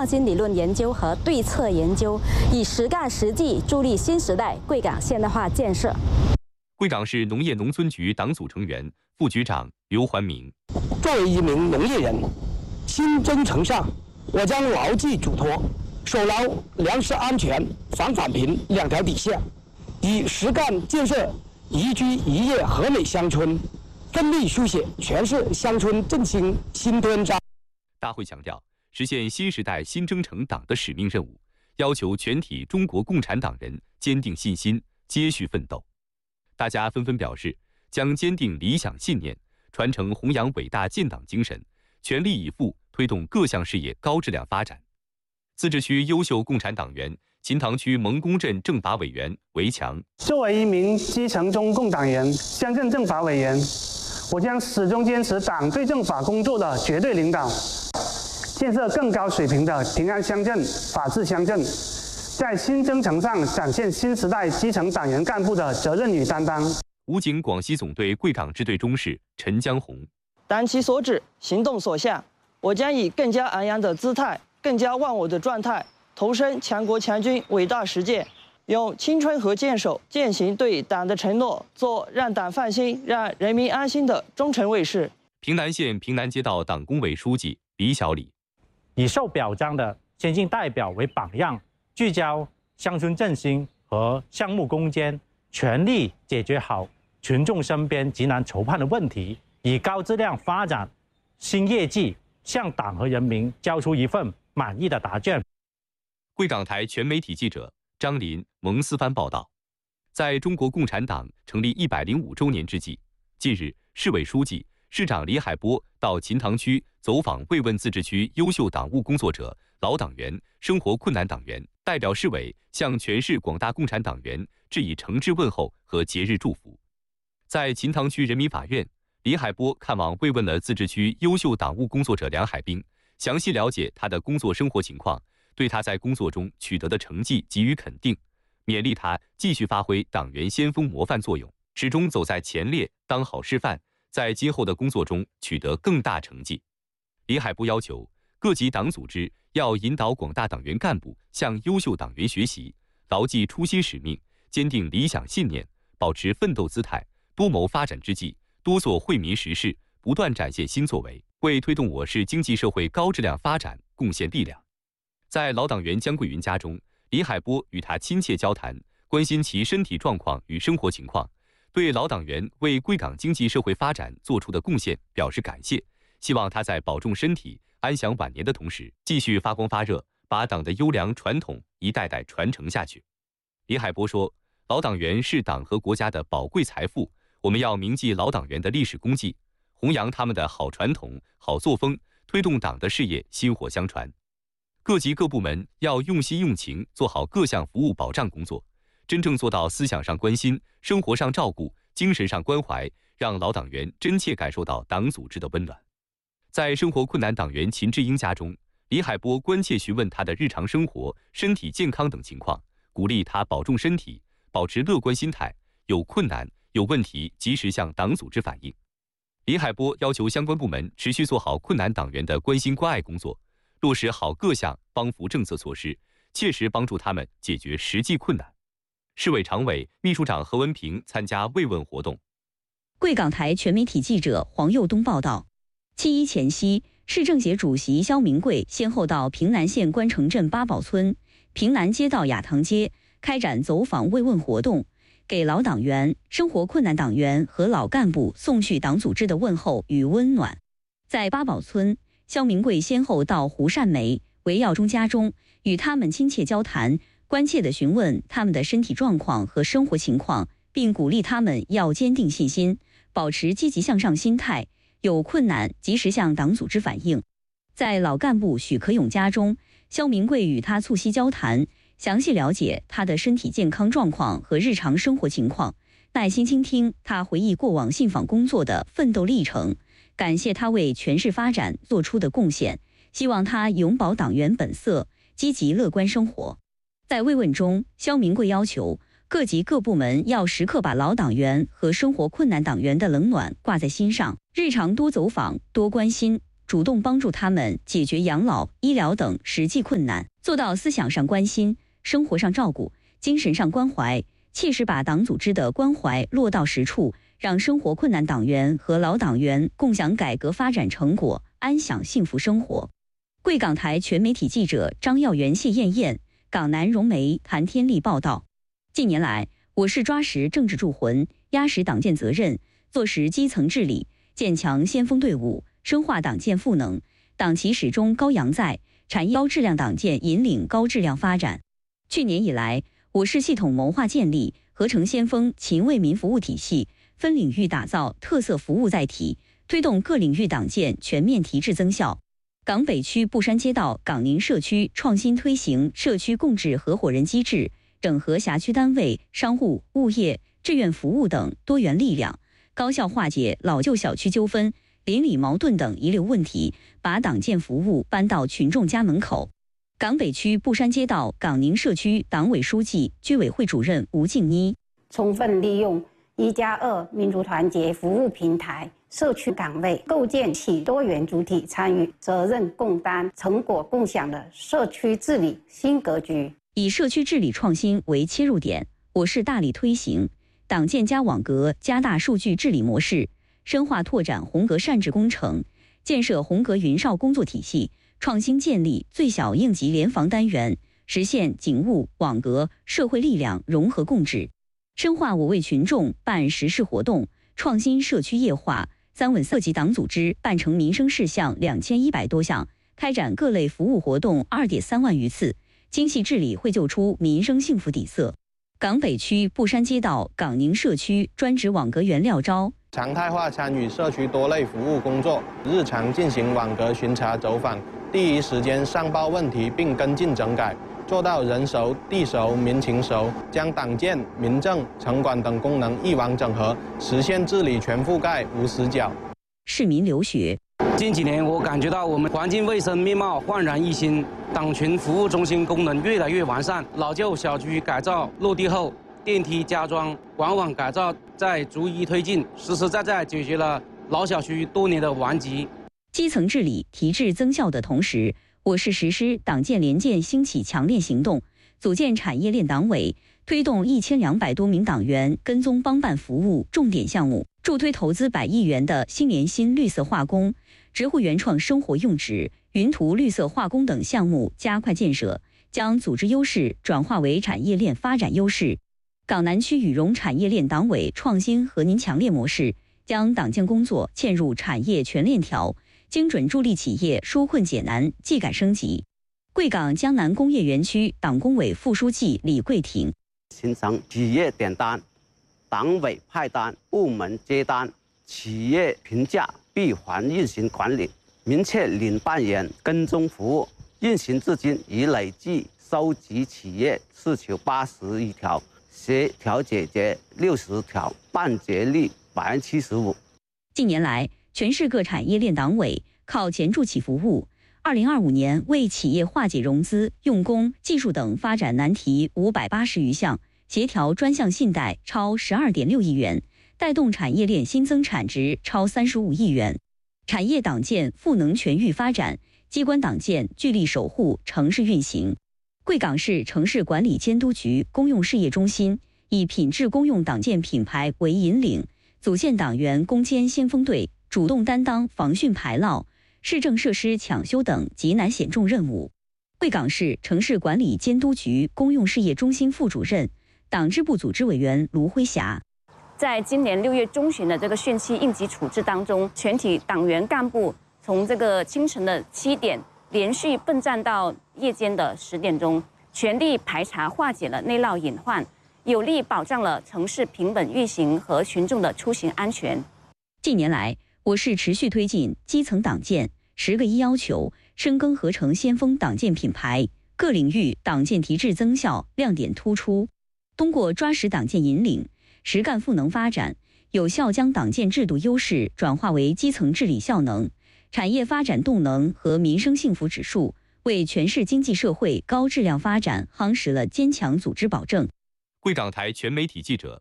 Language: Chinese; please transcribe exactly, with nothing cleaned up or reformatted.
创新理论研究和对策研究，以实干实际助力新时代贵港现代化建设。 贵港市农业农村局党组成员、副局长刘环明。 作为一名农业人，心真诚上，我将牢记嘱托，守牢粮食安全、防返贫两条底线，以实干建设宜居宜业和美乡村，奋力书写全市乡村振兴新篇章。 大会强调，实现新时代新征程党的使命任务，要求全体中国共产党人坚定信心，接续奋斗。大家纷纷表示，将坚定理想信念，传承弘扬伟大建党精神，全力以赴推动各项事业高质量发展。自治区优秀共产党员、秦塘区蒙公镇政法委员韦强。 作为一名基层中共党员、乡镇政法委员，我将始终坚持党对政法工作的绝对领导，建设更高水平的平安乡镇、法治乡镇，在新征程上展现新时代基层党员干部的责任与担当。 武警广西总队贵港支队中士陈江红。 党其所指，行动所向，我将以更加昂扬的姿态、更加忘我的状态，投身强国强军伟大实践，用青春和坚守践行对党的承诺，做让党放心、让人民安心的忠诚卫士。 平南县平南街道党工委书记李小李。 以受表彰的先进代表为榜样，聚焦乡村振兴和项目攻坚，全力解决好群众身边极难筹判的问题，以高质量发展新业绩，向党和人民交出一份满意的答卷。 贵港台全媒体记者张林、蒙思帆报道。在中国共产党成立一百零五周年之际，近日，市委书记、市长李海波到秦塘区走访慰问自治区优秀党务工作者、老党员、生活困难党员，代表市委向全市广大共产党员致以诚挚问候和节日祝福。在秦塘区人民法院，李海波看望慰问了自治区优秀党务工作者梁海滨，详细了解他的工作生活情况，对他在工作中取得的成绩给予肯定，勉励他继续发挥党员先锋模范作用，始终走在前列，当好示范，在今后的工作中取得更大成绩。李海波要求各级党组织要引导广大党员干部向优秀党员学习，牢记初心使命，坚定理想信念，保持奋斗姿态，多谋发展之际，多做惠民实事，不断展现新作为，为推动我市经济社会高质量发展贡献力量。在老党员姜桂云家中，李海波与他亲切交谈，关心其身体状况与生活情况，对老党员为贵港经济社会发展做出的贡献表示感谢，希望他在保重身体、安享晚年的同时，继续发光发热，把党的优良传统一代代传承下去。李海波说，老党员是党和国家的宝贵财富，我们要铭记老党员的历史功绩，弘扬他们的好传统、好作风，推动党的事业薪火相传。各级各部门要用心用情做好各项服务保障工作，真正做到思想上关心、生活上照顾、精神上关怀，让老党员真切感受到党组织的温暖。在生活困难党员秦志英家中，李海波关切询问他的日常生活、身体健康等情况，鼓励他保重身体，保持乐观心态，有困难、有问题及时向党组织反映。李海波要求相关部门持续做好困难党员的关心关爱工作，落实好各项帮扶政策措施，切实帮助他们解决实际困难。市委常委、秘书长何文平参加慰问活动。 贵港台全媒体记者黄佑东报道。七一前夕，市政协主席肖明贵先后到平南县关城镇八宝村、平南街道雅塘街开展走访慰问活动，给老党员、生活困难党员和老干部送去党组织的问候与温暖。在八宝村，肖明贵先后到胡善梅、韦耀中家中，与他们亲切交谈，关切地询问他们的身体状况和生活情况，并鼓励他们要坚定信心，保持积极向上心态，有困难及时向党组织反映。在老干部许可勇家中，肖明贵与他促膝交谈，详细了解他的身体健康状况和日常生活情况，耐心倾听他回忆过往信访工作的奋斗历程，感谢他为全市发展做出的贡献，希望他永葆党员本色，积极乐观生活。在慰问中，肖明贵要求各级各部门要时刻把老党员和生活困难党员的冷暖挂在心上，日常多走访、多关心、 主动帮助他们解决养老、医疗等实际困难，做到思想上关心、生活上照顾、精神上关怀，切实把党组织的关怀落到实处，让生活困难党员和老党员共享改革发展成果，安享幸福生活。贵港台全媒体记者张耀元、谢艳艳、港南荣媒、谭天丽报道。近年来，我市抓实政治铸魂，压实党建责任，做实基层治理，建强先锋队伍，深化党建赋能，党旗始终高扬在，产业高质量党建引领高质量发展。去年以来，我市系统谋划建立合成先锋勤为民服务体系，分领域打造特色服务载体，推动各领域党建全面提质增效。港北区布山街道港宁社区创新推行社区共治合伙人机制，整合辖区单位、商户、物业、志愿服务等多元力量，高效化解老旧小区纠纷、邻里矛盾等遗留问题，把党建服务搬到群众家门口。港北区布山街道港宁社区党委书记、居委会主任吴静妮， 充分利用一加二民族团结服务平台社区岗位，构建起多元主体参与、责任共担、成果共享的社区治理新格局。 以社区治理创新为切入点，我市大力推行党建加网格加大数据治理模式，深化拓展红格善治工程，建设红格云哨工作体系，创新建立最小应急联防单元，实现警务、网格、社会力量融合共治，深化我为群众办实事活动，创新社区业化。三稳四级党组织办成民生事项两千一百多项，开展各类服务活动二点三万余次，精细治理绘就出民生幸福底色。港北区布山街道港宁社区专职网格员廖昭， 常态化参与社区多类服务工作，日常进行网格巡查走访，第一时间上报问题并跟进整改，做到人熟、地熟、民情熟，将党建、民政、城管等功能一网整合，实现治理全覆盖、无死角。 市民刘学， 近几年我感觉到我们环境卫生面貌焕然一新，党群服务中心功能越来越完善，老旧小区改造落地后，电梯加装、管网改造在逐一推进，实实在在解决了老小区多年的顽疾。 基层治理提质增效的同时，我市实施党建联建兴起强链行动，组建产业链党委，推动一千两百多名党员跟踪帮办服务重点项目，助推投资百亿元的新联新绿色化工、植护原创生活用纸、云图绿色化工等项目加快建设，将组织优势转化为产业链发展优势。港南区羽绒产业链党委创新和您强链模式，将党建工作嵌入产业全链条，精准助力企业纾困解难、技改升级。贵港江南工业园区党工委副书记李桂婷， 形成企业点单、党委派单、部门接单、企业评价闭环运行管理，明确领办员跟踪服务。运行至今已累计收集企业事求八十余条，协调解决六十条，办结率百分之七十五。 近年来，全市各产业链党委靠前助企服务，二零二五年为企业化解融资、用工、技术等发展难题五百八十余项，协调专项信贷超十二点六亿元，带动产业链新增产值超三十五亿元。产业党建赋能全域发展，机关党建聚力守护城市运行。贵港市城市管理监督局公用事业中心以品质公用党建品牌为引领，组建党员攻坚先锋队，主动担当防汛排涝、市政设施抢修等极难险重任务。贵港市城市管理监督局公用事业中心副主任、党支部组织委员卢辉霞， 在今年六月中旬的这个汛期应急处置当中，全体党员干部从这个清晨的七点连续奋战到夜间的十点钟，全力排查化解了内涝隐患，有力保障了城市平稳运行和群众的出行安全。 近年来，我市持续推进基层党建十个一要求，深耕合成先锋党建品牌，各领域党建提质增效亮点突出。通过抓实党建引领、实干赋能发展，有效将党建制度优势转化为基层治理效能、产业发展动能和民生幸福指数，为全市经济社会高质量发展夯实了坚强组织保证。 贵港台全媒体记者